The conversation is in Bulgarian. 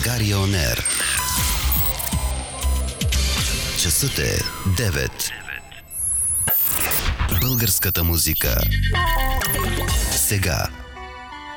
България On Air. Часът е 9. Българската музика. Сега.